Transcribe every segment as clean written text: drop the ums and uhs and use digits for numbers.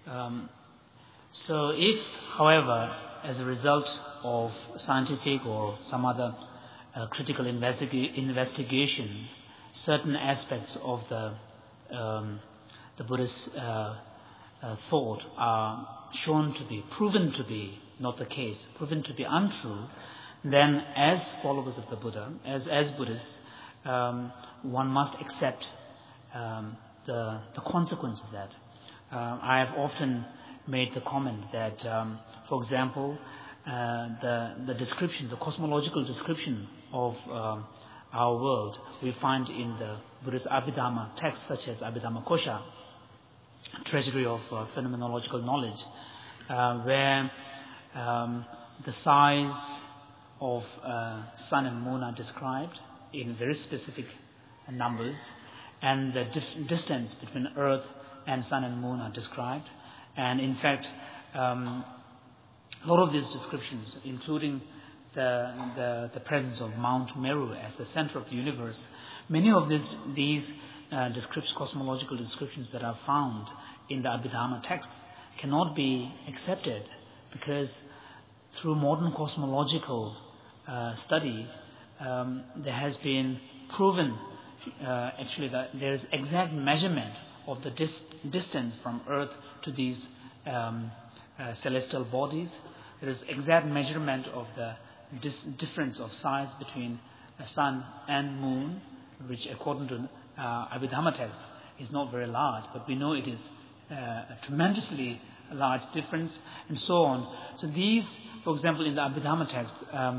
Um, so if, however, as a result of scientific or some other critical investigation, certain aspects of the Buddhist thought are proven to be not the case, proven to be untrue, then as followers of the Buddha, as Buddhists, one must accept the consequence of that. I have often made the comment that, for example, the description, the cosmological description of our world, we find in the Buddhist Abhidhamma texts such as Abhidhamma Kosha, Treasury of Phenomenological Knowledge, where the size of sun and moon are described in very specific numbers, and the distance between Earth and sun and moon are described. And in fact, a lot of these descriptions, including the presence of Mount Meru as the center of the universe, many of these cosmological descriptions that are found in the Abhidhamma texts cannot be accepted, because through modern cosmological study, there has been proven actually that there is exact measurement of the distance from Earth to these celestial bodies. There is exact measurement of the difference of size between sun and moon, which according to Abhidhamma text is not very large, but we know it is a tremendously large difference, and so on. So these, for example, in the Abhidhamma text,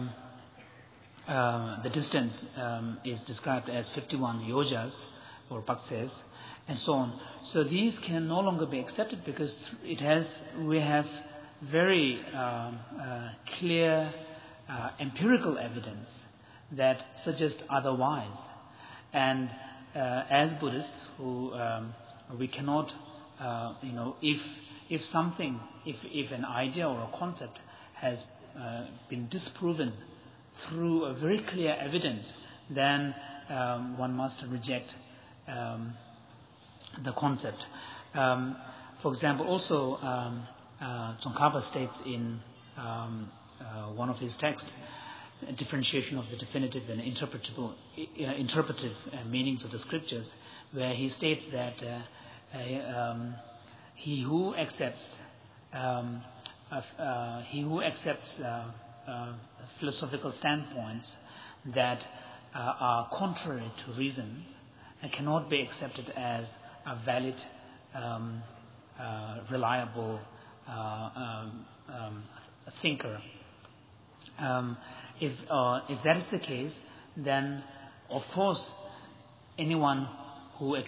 the distance is described as 51 yojas or pakses, and so on. So these can no longer be accepted, because we have very clear empirical evidence that suggests otherwise. And as Buddhists, we cannot, if an idea or a concept has been disproven through a very clear evidence, then one must reject the concept. For example, also Tsongkhapa states in one of his texts, a differentiation of the definitive and interpretive meanings of the scriptures, where he states that he who accepts philosophical standpoints that are contrary to reason and cannot be accepted as a valid, reliable thinker. If that is the case, then of course anyone who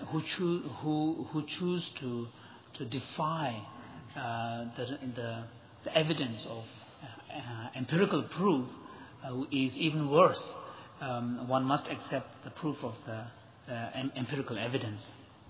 choose to defy the evidence of empirical proof is even worse. One must accept the proof of the empirical evidence.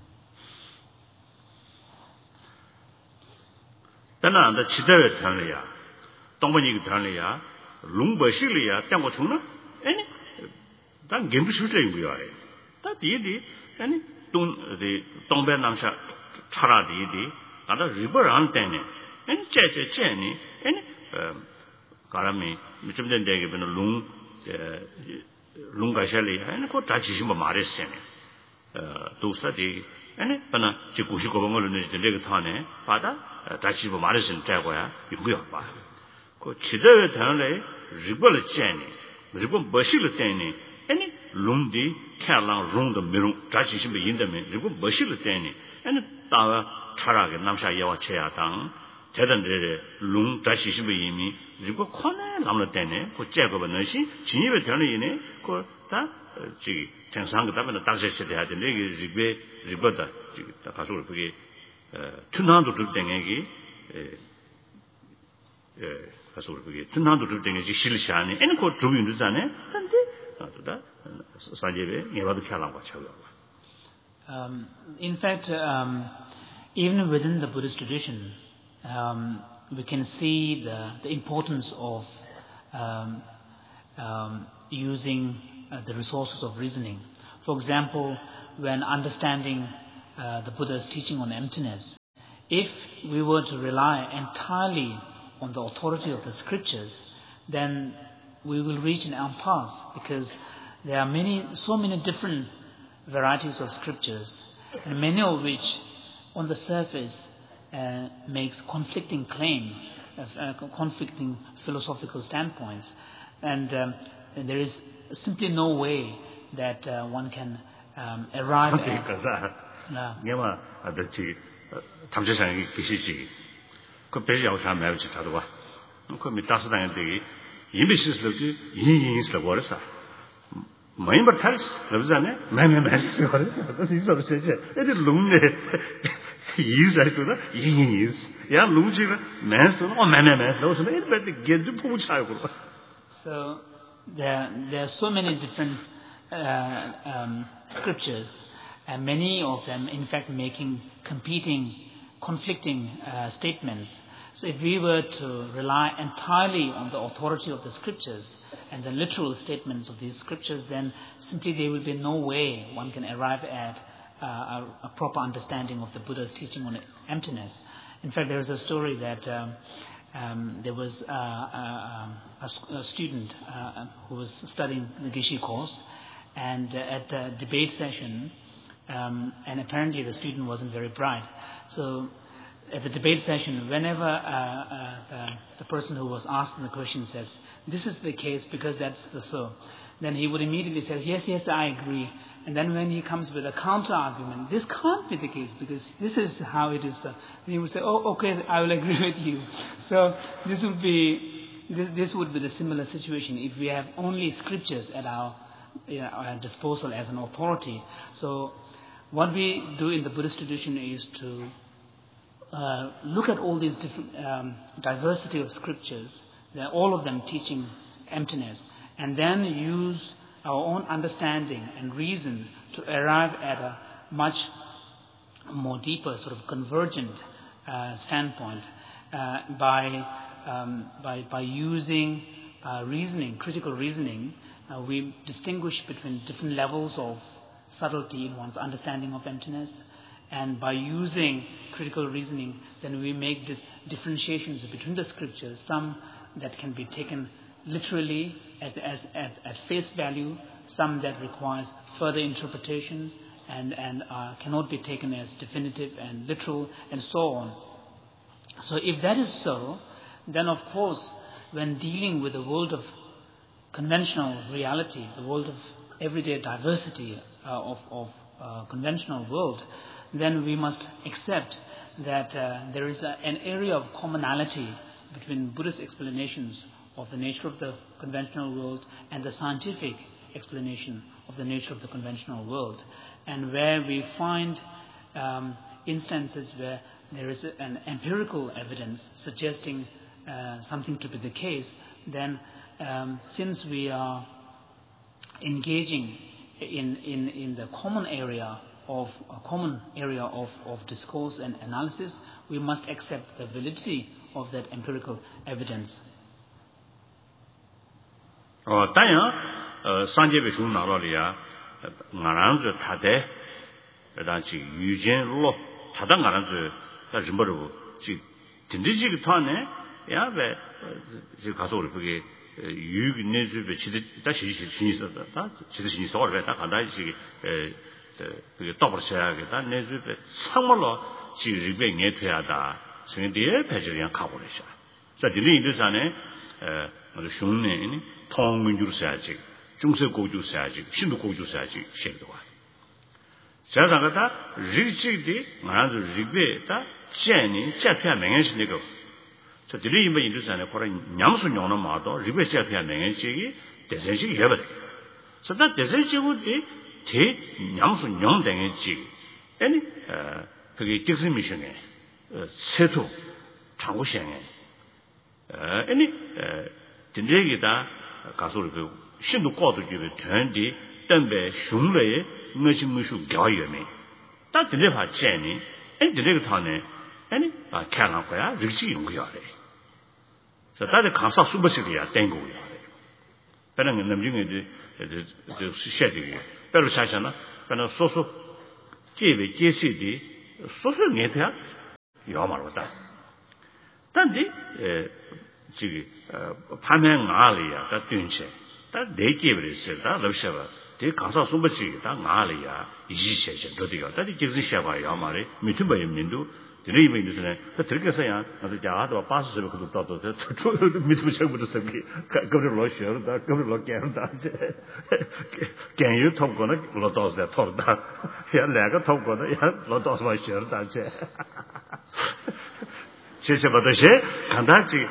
Then the Chidawe Tanlia, Dominic Tanlia, Lumbashilia, Tamachuna, any then game shooting we are. That did any the Dombenansha Chara did, and a river antenne, and Jenny, any Karami, which of them they given a Lungashelli, and go Tachishima Maris, to study any Pana Chikushiko is the Legatane, Pada, Tachishima Maris in Tagoya, you will buy. Go Chidawe Tanle, Ribble Jenny, Ribble Bashil Tanny, any Lundi, Kalang, Rung the Mirum, Tachishima in the men, Ribble Bashil Tanny, and Tawa Charag and Namsha Yawa Cheatang. 대단들의 룽 다시 시비이미 그리고 코네 남는 그 제거가 너시 진입에 되는 이네 그다 저기 정상그 답변은 당시에 돼야 되는데 이게 리버다 저기 다 가서 그게 춘난도 들 때에기 가서 그게 춘난도 들 때에기 실시하네 애는 그 주민도 자네 근데 아도다 사제베 예바도 캬랑과 차고요. In fact, even within the Buddhist tradition, we can see the importance of using the resources of reasoning. For example, when understanding the Buddha's teaching on emptiness, if we were to rely entirely on the authority of the scriptures, then we will reach an impasse, because there are so many different varieties of scriptures, and many of which on the surface makes conflicting claims, conflicting philosophical standpoints, and there is simply no way that one can arrive at. So there are so many different scriptures, and many of them in fact making conflicting statements. So if we were to rely entirely on the authority of the scriptures and the literal statements of these scriptures, then simply there will be no way one can arrive at a proper understanding of the Buddha's teaching on emptiness. In fact, there is a story that there was a student who was studying the Geshe course, and at the debate session, and apparently the student wasn't very bright. So at the debate session, whenever the person who was asking the question says, "This is the case because that's the so," then he would immediately say, yes, I agree. And then when he comes with a counter argument, "This can't be the case because this is how it is done," then he would say, "Oh, okay, I will agree with you." So this would be the similar situation if we have only scriptures at our disposal as an authority. So what we do in the Buddhist tradition is to look at all these different diversity of scriptures, all of them teaching emptiness, and then use our own understanding and reason to arrive at a much more deeper sort of convergent standpoint by using reasoning, critical reasoning. We distinguish between different levels of subtlety in one's understanding of emptiness, and by using critical reasoning, then we make differentiations between the scriptures, some that can be taken literally at face value, some that requires further interpretation and cannot be taken as definitive and literal, and so on. So if that is so, then of course, when dealing with the world of conventional reality, the world of everyday diversity of conventional world, then we must accept that there is an area of commonality between Buddhist explanations of the nature of the conventional world and the scientific explanation of the nature of the conventional world. And where we find instances where there is an empirical evidence suggesting something to be the case, then since we are engaging in the common area of discourse and analysis, we must accept the validity of that empirical evidence. Sanjay Shun Naralia, Naranza Tade, Rachi, Eugene Lo, Tadangaranza, Tajimbaru, Tindiji Tane, Yabe, Zikasori, you need to she saw that Hadashi, the double share, that Nezu, Samolo, she remained near Teada, saying the Pajarian Kabulisha. So the lead is the Shun, Tong Jusaji, Jungse Goju Saji, Shindu Goju Saji, shake the one. Sazagata, Richie, Maranzu Rigbe, Jenny, Japan Manganigo. So the lead in the for a Yamsun Yona Mato, Rigbe Japan Manganchi, Desensi Yabba. So that Desensi would be take Yamsun Yon Danganchi. Any Dixon Mission, Seto, Tangushan, any Tindegita. 가서로 신도 꺼도 집에 된디 덤베 슝레 무시무시 겨여메 딱 들려 봤지니 엔 들려 타네 아니 캬나 거야 릭시 용거야래 저 다들 감사 수버시리야 땡고야 그런 게 남중에 저 시셔지게 별로 사잖아 그러나 소소 제베 제시디 소소 내야 요마로다. 단지 지금 파면 나리야 다 뜬체 다 내기버렸어 다 러시아가 대 가서 숨버지 다 나리야 이시셔 저도요 다들 지지셔봐 요마리 미트바의 민도 드리면 이제는 들게서야 나도 자아도 빠스서 그도 또도 미트 책부터 쓰기 그걸 러시아다 그걸 러게다 겐유 톱거는 로도스다 털다 야 내가 톱거는 야 로도스 마셔다 제 제세버듯이 간다지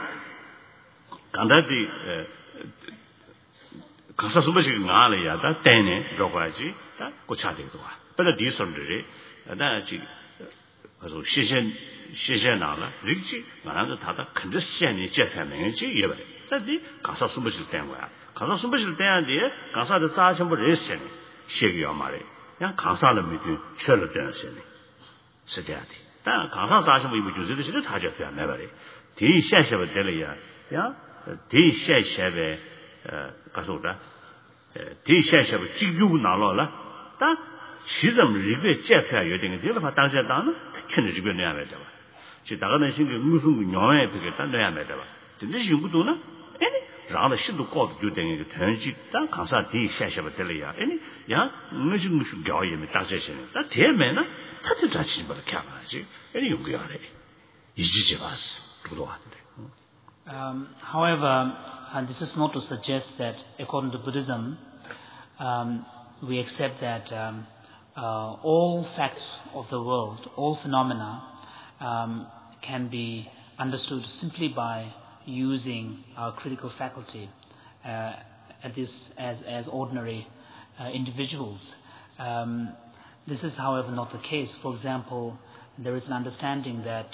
가서 숨버지 나래야 다 때네 로가지 다 고차되도 와 근데 디선들이 나지 그래서 시신 나라 릭지 나라도 다다 근데 시간이 제패면지 이래 근데 가서 숨버질 때인 거야 가서 숨버질 때한테 가서도 사천부 레스네 시기요 말이 그냥 가서를 믿고 철을 때는 시대야 돼 다 가서 사천부 이거 주제도 시대 다 잡혀야 말이 뒤 샤샤버 될이야 야 뒤 샤샤베 가서다 뒤 샤샤버 지구 나라라 다 시점 리베 제패야 요딩이 되는 거 당시에 당은 큰일 리베 내야 돼 봐. 지 다가는 신기 무슨 영화에 되게 단 내야 돼 봐. 근데 신부도나 아니 라는 신도 꼭 요딩이 된지 딱 가서 뒤 샤샤버 될이야 아니 야 무슨 겨이면 당시에는 다 대면은 다들 자치 뭐 캬가지 아니 용기하래 이지지 봤어 그거 하는데 However, and this is not to suggest that according to Buddhism, we accept that all facts of the world, all phenomena, can be understood simply by using our critical faculty, at this as ordinary individuals. This is, however, not the case. For example, there is an understanding that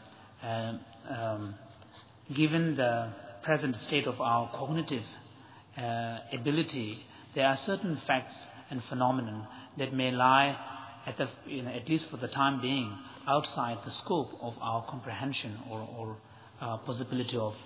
given the present state of our cognitive ability, there are certain facts and phenomena that may lie, at least for the time being, outside the scope of our comprehension or possibility of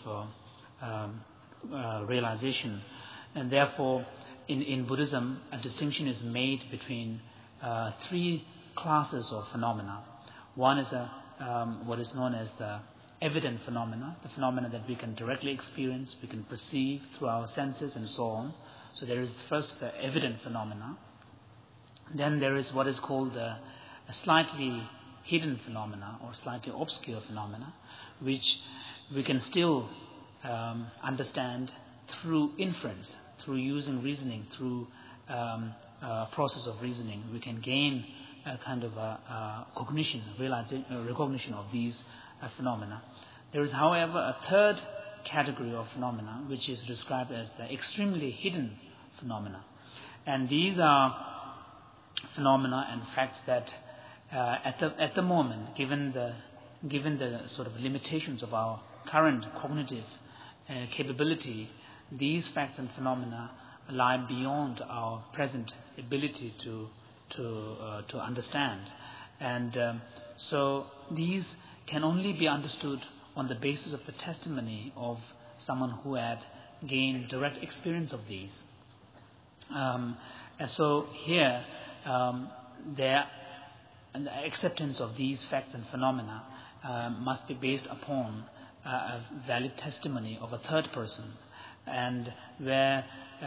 realization. And therefore, in Buddhism, a distinction is made between three classes of phenomena. One is what is known as the evident phenomena, the phenomena that we can directly experience, we can perceive through our senses and so on. So there is first the evident phenomena. Then there is what is called a slightly hidden phenomena or slightly obscure phenomena, which we can still understand through inference, through using reasoning, through process of reasoning. We can gain a kind of a cognition, recognition of these phenomena. There is, however, a third category of phenomena which is described as the extremely hidden phenomena. And these are phenomena and facts that at the moment, given the sort of limitations of our current cognitive capability, these facts and phenomena lie beyond our present ability to understand. And so these can only be understood on the basis of the testimony of someone who had gained direct experience of these. And so here, the acceptance of these facts and phenomena must be based upon a valid testimony of a third person, and where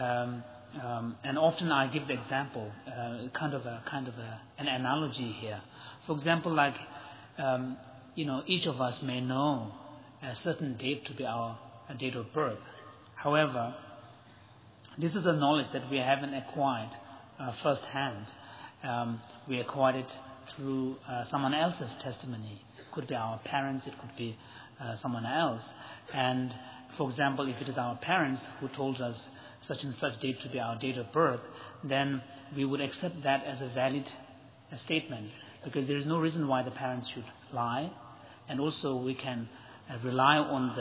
and often I give the example, kind of an analogy here. For example, like each of us may know a certain date to be our date of birth. However, this is a knowledge that we haven't acquired firsthand. We acquired it through someone else's testimony. It could be our parents, it could be someone else. And for example, if it is our parents who told us such and such date to be our date of birth, then we would accept that as a valid statement, because there is no reason why the parents should lie, and also we can rely on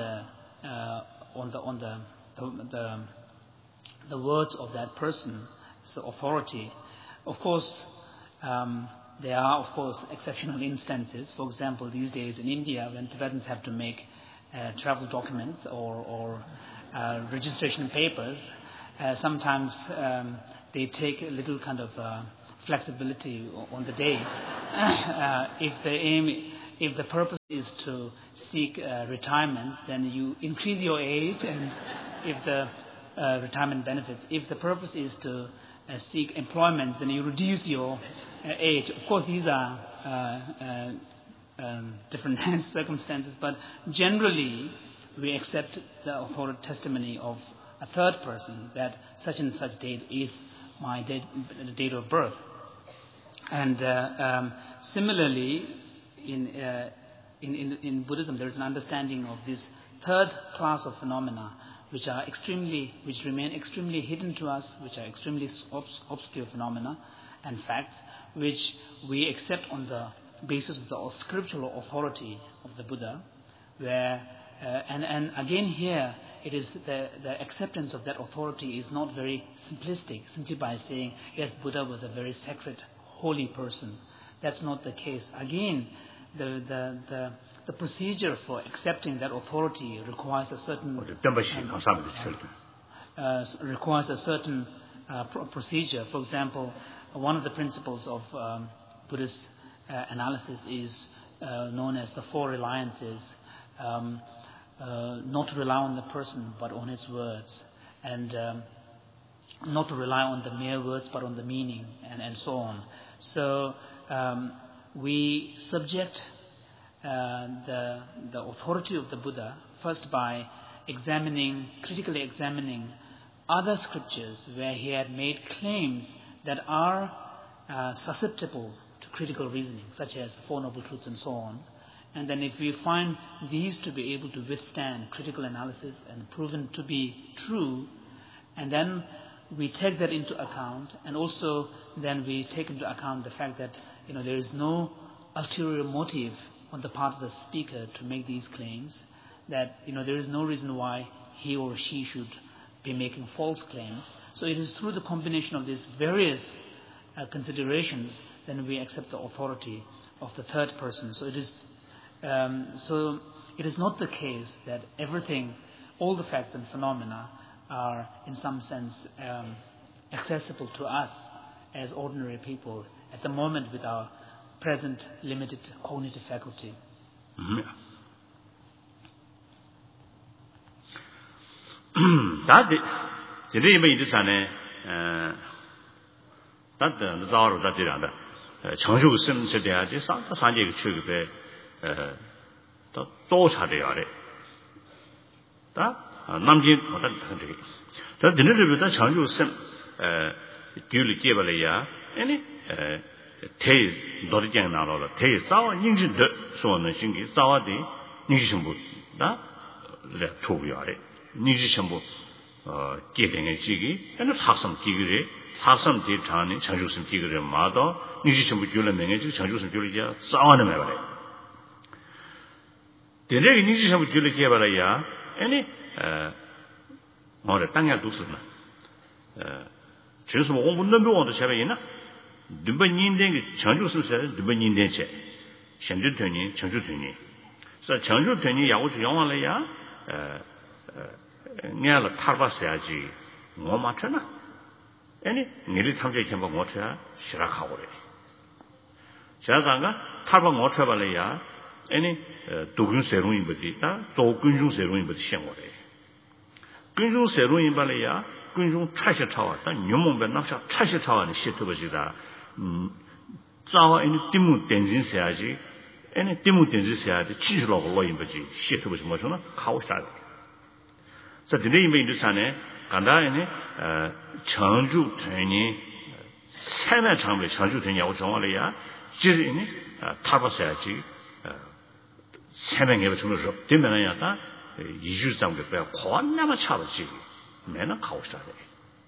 the words of that person, so authority. Of course, there are of course exceptional instances. For example, these days in India, when Tibetans have to make travel documents or registration papers, sometimes they take a little kind of flexibility on the date. If the aim if the purpose is to seek retirement, then you increase your age, and if the retirement benefits. If the purpose is to seek employment, then you reduce your age. Of course, these are different circumstances, but generally we accept the authoritative testimony of a third person that such and such date is my date of birth. And similarly, in Buddhism, there is an understanding of this third class of phenomena, which remain extremely hidden to us, which are extremely obscure phenomena and facts, which we accept on the basis of the scriptural authority of the Buddha, where and again here it is the acceptance of that authority is not very simplistic, simply by saying yes, Buddha was a very sacred, holy person. That's not the case. Again, the procedure for accepting that authority requires a certain procedure. For example, one of the principles of Buddhist analysis is known as the four reliances. Not to rely on the person but on his words, and not to rely on the mere words but on the meaning, and so on. So we subject the authority of the Buddha first by critically examining other scriptures where he had made claims that are susceptible to critical reasoning, such as the Four Noble Truths and so on. And then if we find these to be able to withstand critical analysis and proven to be true, and then we take that into account, and also then we take into account the fact that there is no ulterior motive on the part of the speaker to make these claims, that there is no reason why he or she should be making false claims. So it is through the combination of these various considerations then we accept the authority of the third person. So it is not the case that everything, all the facts and phenomena are in some sense accessible to us as ordinary people at the moment with our present limited cognitive faculty. 남진 어떤 저 드늘부터 장주심 규리 개발이야 아니 대 도리장 나로라 대 싸워 닝지도 소는 신기 싸워디 닝지심부다 레 토비야래 닝지심부 개등의 지기 아니 학성 기그리 학성 대장이 장주심 기그리 마도 닝지심부 규를 명예지 장주심 규리야 싸워는 말이야 대내기 닝지심부 규를 개발이야 아니 뭐래 땅야 두스나 저서 뭐 공부는 배워도 제발이나 두번인된 장주스서 두번인된체 현주되니 장주되니 그래서 장주되니 야고주 영원래야 내가 탈바서야지 뭐 맞잖아 아니 니를 탐제 캠바 못해 시작하고 그래 자상가 탈바 못해 발래야 아니 도군 세롱이 버디다 도군중 세롱이 버디 생활해 근중 세롱이 발래야 근중 차시 차왔다 뉴몽배 납사 차시 차와는 시트버지다 자와 이 띠무 댄진세야지 아니 띠무 댄진세야지 치즈로 올라인 버지 시트버지 뭐잖아 카오샤 그래서 드네 이메인도 산에 간다에네 청주 되니 세나 장배 청주 되냐고 정말이야 지리니 타버서야지 세명에 정도서 되면은 약간 이주장도 빼야 권나마 차버지 매나 가오셔야 돼.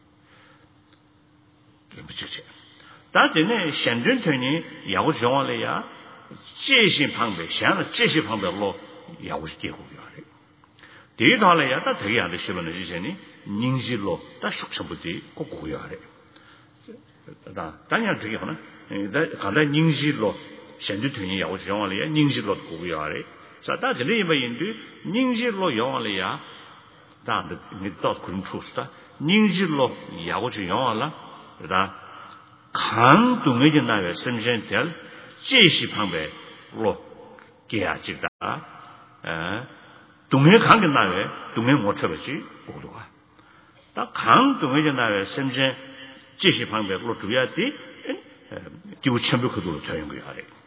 좀 비치지. 다들 현존되니 야구 정원래야 제신 방배,想제신 방배로 야구 되고 그래. 대달래야 다 되게 안 되시면 이제니 닝지로 다 숙성부디 꼭 고려야 돼. 다 당연 되게 하나. 간다 닝지로 현존되니 야구 정원래야 닝지로 고려야 돼. 자, 다들 이메인도 닝지로 영원래야 다들 니도 그런 추스다. 닝지로 야고지 영원라. 그다 강동의 나외 선전될 제시 방배로 게야 찍다 동해 강게 나외 동해 못 쳐버지 고도가 딱 동해 나외 심진 지시 방법으로 줘야 돼 기부 첨부 그도로 되는 거야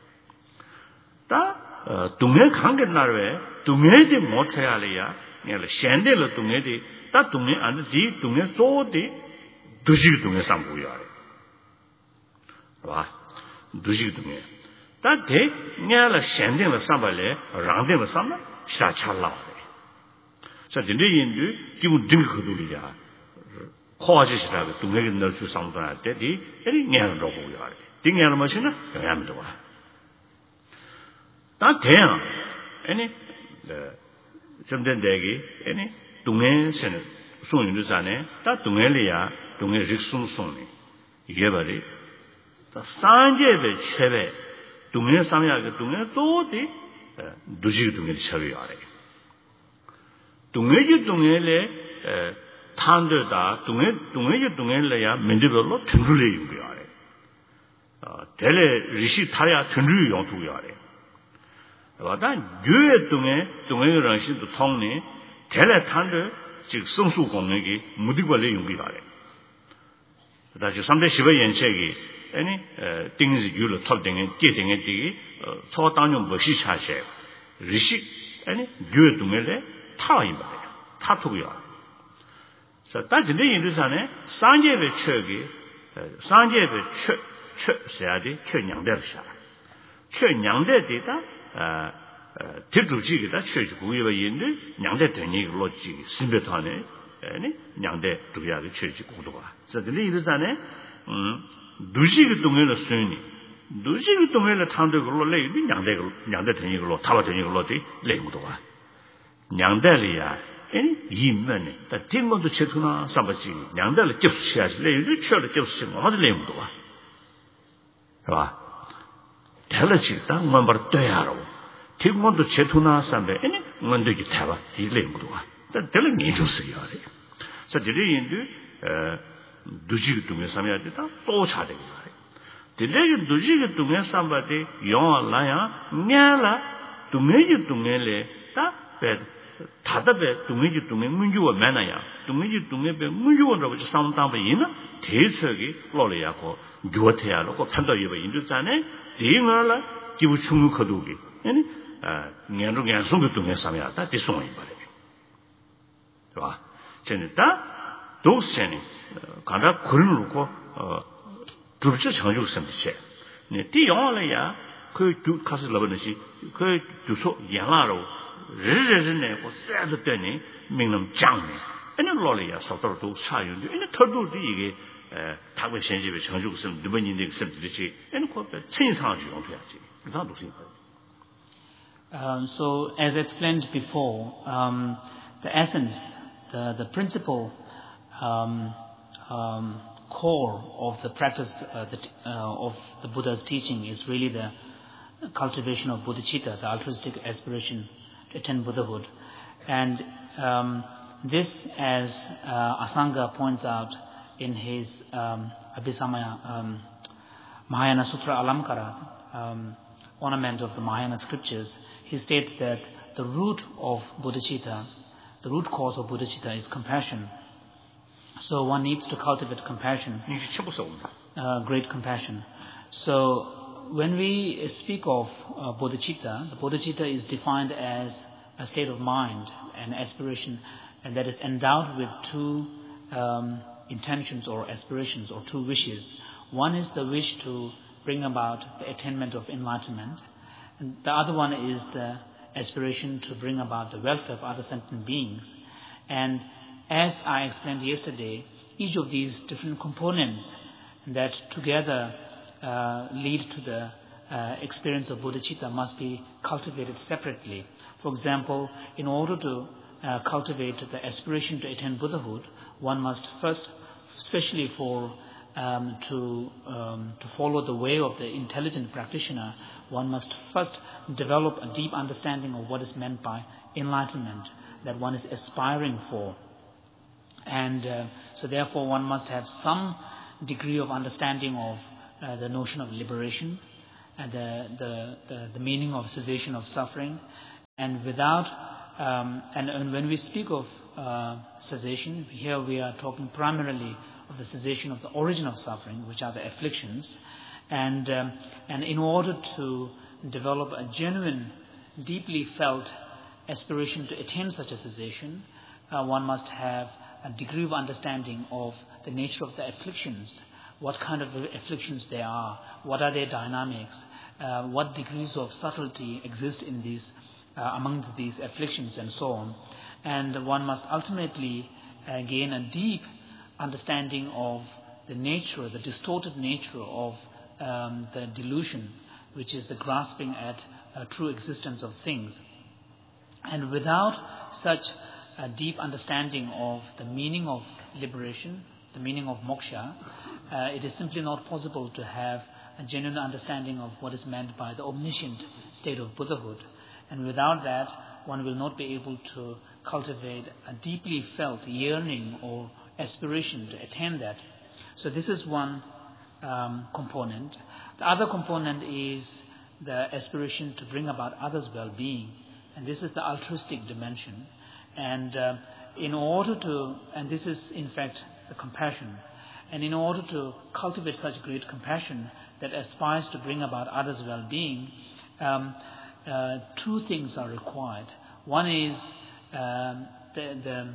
딱 동해 강게 나외 동해지 못 쳐야래야 내가 현대로 동해지 딱 동해 안 돼 동해 쪼디 두시 동해 상부야 봐 두시 동해 딱 대, 내가 현대로 상발래 랑대로 상발 시다 잘라 자, 근데 인도 기본 등 그들이야. 코아지시라고 동네에 넣을 수 상도할 때, 이 내가 로고야. 등에는 뭐시나? 야면도 와. 다 대야. 아니, 좀된 대기, 아니, 동네에서는 송윤도 산에 다 동네리야, 동네 직송송이 이게 말이. 다 산제의 최배 동네 상야가 동네 또디 두지 동네 처리야. 동해지 동해에 탄들다 동해지 동해에야 면제별로 전주를 이유야. 대래 리시 타야 전주 용투야. 와다 유의 동해랑 신도 통니 대래 탄들 즉 성수 공역이 무디벌레 용비야. 다시 310의 연책이 아니 띵지 유로 톱등에 깨등에 뒤 초당용 버시 차세 리시 아니 유의 동해에 타와이바래 타투고요. 자, 따진데 인도산에 산제의 최기 산제의 최야지 최냥대르샤 최냥대디다 대두지기다 최지구이바 인도 냥대 되니 로지 신베타네 아니 냥대 두야의 최지구도가. 자, 근데 인도산에 두지기 동에는 쓰니 두지기 동에는 탄도걸로 레이 냥대 되니 걸로 타와 되니 걸로디 레이구도가. 냥달이야 아니 이면에 다 띵건도 제투나 삼바지 냥달을 접수해야지 레이를 쳐를 접수해 뭐하든 레이도 와 봐 달라지 딱 뭐말 돼야로 띵건도 제투나 삼베 아니 뭔데기 타봐 이 레이도 와 달을 니줬어요 그래 사실은 두지기 동에 삼아야 되다 또 차대기 그래 들레기 두지기 동에 삼바데 용알라야 냐라 동에지 동에래 다 다다베 동의지 동의 문주와 매나야 동의지 동의베 문주원으로 상담을 이나 대책이 로래야고 주어태야로 판도예베 인도자네 대응하라 기부 충무 거두기 아니 년로 그냥 송도 동의 삼야다 대송이 말해 봐 전에다 도스니 가다 그걸 놓고 두부처 정juk 섬지체 네 뒤용하려야 그 가서 러버듯이 그 주소 양아로 레레즈네 고세도 되니 명령 장네 아니 로리야 서터도 사윤데 아니 터도도 이게 타고 현집에 정주고선 누번인데 섬들이 아니 그거 천상을 용해야지 그다음도 So as explained before, the essence, the principal core of the practice of the Buddha's teaching is really the cultivation of bodhicitta, the altruistic aspiration to attain Buddhahood. And this, as Asanga points out in his Abhisamaya Mahayana Sutra Alamkara, ornament of the Mahayana scriptures, he states that the root of bodhicitta, the root cause of bodhicitta is compassion. So one needs to cultivate compassion, great compassion. So when we speak of bodhicitta, the bodhicitta is defined as a state of mind, an aspiration, and that is endowed with two intentions or aspirations or two wishes. One is the wish to bring about the attainment of enlightenment, and the other one is the aspiration to bring about the welfare of other sentient beings. And as I explained yesterday, each of these different components that together lead to the experience of bodhicitta must be cultivated separately. For example, in order to cultivate the aspiration to attain Buddhahood, one must first, especially for to follow the way of the intelligent practitioner, one must first develop a deep understanding of what is meant by enlightenment, that one is aspiring for. And so therefore one must have some degree of understanding of the notion of liberation, the meaning of cessation of suffering, and without and when we speak of cessation, here we are talking primarily of the cessation of the origin of suffering, which are the afflictions, and in order to develop a genuine, deeply felt aspiration to attain such a cessation, one must have a degree of understanding of the nature of the afflictions, what kind of afflictions they are, what are their dynamics, what degrees of subtlety exist in these among these afflictions, and so on. And one must ultimately gain a deep understanding of the nature, the distorted nature of the delusion, which is the grasping at true existence of things. And without such a deep understanding of the meaning of liberation, the meaning of moksha, it is simply not possible to have a genuine understanding of what is meant by the omniscient state of Buddhahood. And without that, one will not be able to cultivate a deeply felt yearning or aspiration to attain that. So this is one component. The other component is the aspiration to bring about others' well-being, and this is the altruistic dimension. And this is in fact the compassion. And in order to cultivate such great compassion that aspires to bring about others' well-being, two things are required. One is the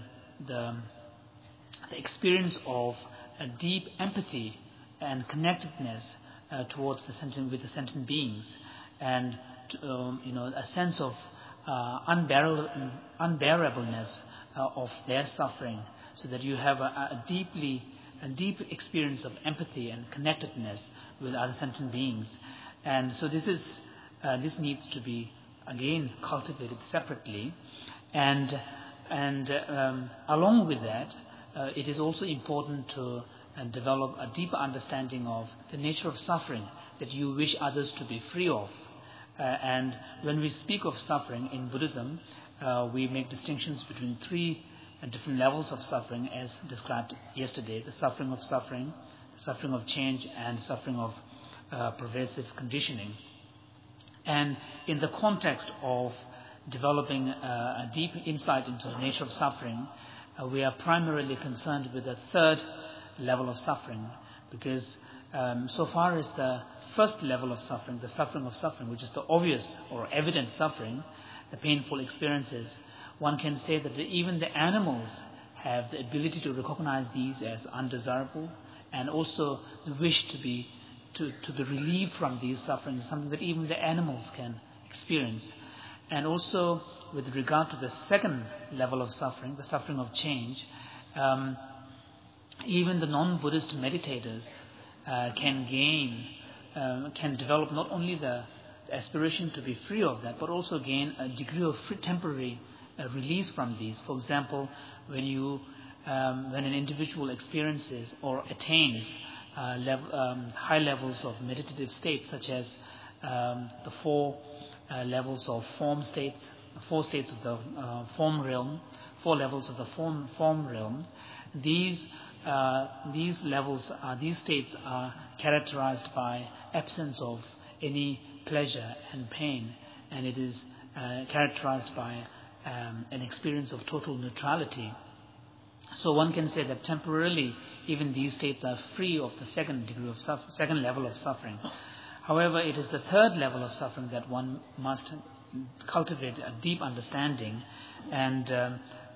experience of a deep empathy and connectedness towards the sentient beings, and a sense of unbearableness of their suffering, so that you have a deep experience of empathy and connectedness with other sentient beings. And so this needs to be again cultivated separately, and along with that, it is also important to develop a deeper understanding of the nature of suffering that you wish others to be free of. And when we speak of suffering in Buddhism, we make distinctions between three different levels of suffering, as described yesterday: the suffering of change, and suffering of pervasive conditioning. And in the context of developing a deep insight into the nature of suffering, we are primarily concerned with the third level of suffering, because so far as the first level of suffering, the suffering of suffering, which is the obvious or evident suffering, the painful experiences, one can say that even the animals have the ability to recognize these as undesirable, and also the wish to be relieved from these sufferings, something that even the animals can experience. And also, with regard to the second level of suffering, the suffering of change, even the non-Buddhist meditators can develop not only the aspiration to be free of that, but also gain a degree of temporary release from these. For example, when an individual experiences or attains high levels of meditative states, such as the four levels of form states, the four states of the form realm, four levels of the form realm, these states are characterized by absence of any pleasure and pain, and it is characterized by an experience of total neutrality. So one can say that temporarily, even these states are free of the second level of suffering. However, it is the third level of suffering that one must cultivate a deep understanding, and the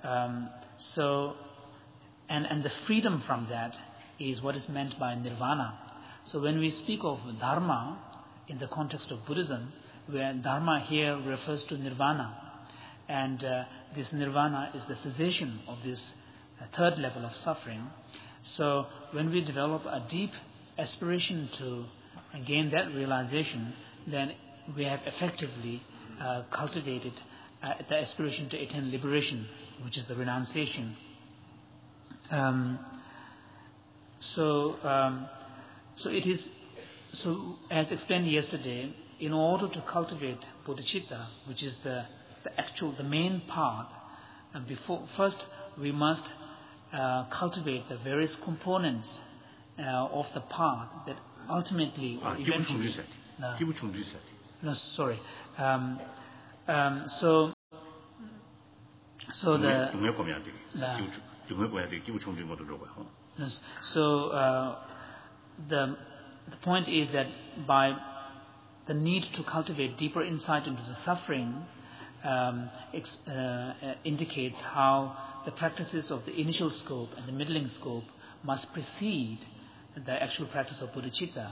freedom from that is what is meant by nirvana. So when we speak of dharma in the context of Buddhism, where dharma here refers to nirvana, and this nirvana is the cessation of this third level of suffering. So when we develop a deep aspiration to gain that realization, then we have effectively cultivated the aspiration to attain liberation, which is the renunciation. So as explained yesterday, in order to cultivate bodhicitta, which is the main path, first we must cultivate the various components of the path that ultimately or eventually No. 기부 총주 있어야 돼. No, sorry. So the 중요 보면 안 돼. 중요 보면 돼. 기부 총주 모두 들어가요. So the point is that by the need to cultivate deeper insight into the suffering indicates how the practices of the initial scope and the middling scope must precede the actual practice of bodhicitta.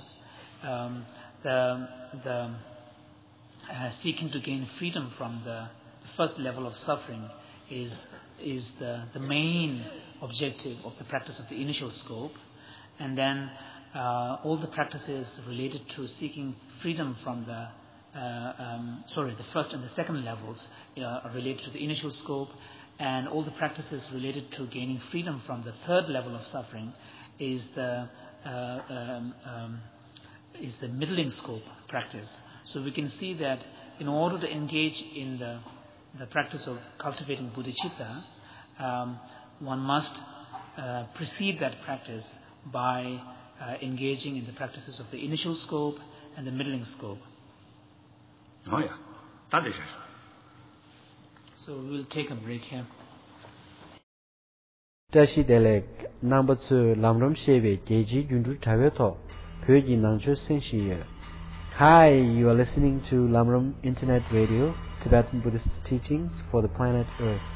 The seeking to gain freedom from the first level of suffering is the main objective of the practice of the initial scope, and then all the practices related to seeking freedom from the first and the second levels are related to the initial scope, and all the practices related to gaining freedom from the third level of suffering is the middling scope practice. So we can see that in order to engage in the practice of cultivating bodhicitta, one must precede that practice by engaging in the practices of the initial scope and the middling scope. Oh yeah, that is it. So we will take a break here. Tashi Delek number 2 Lamram Shebe Geji Yundu Taveto Pyoji Nangcho Senshi. Hi, you are listening to Lamram Internet Radio, Tibetan Buddhist teachings for the planet Earth.